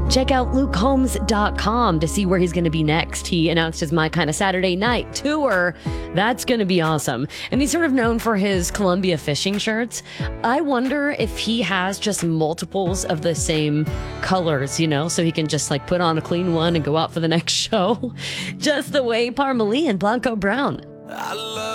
Check out LukeHolmes.com to see where he's going to be next. He announced his My Kind of Saturday Night tour. That's going to be awesome. And he's sort of known for his Columbia fishing shirts. I wonder if he has just multiples of the same colors, so he can just like put on a clean one and go out for the next show. Just the way Parmalee and Blanco Brown.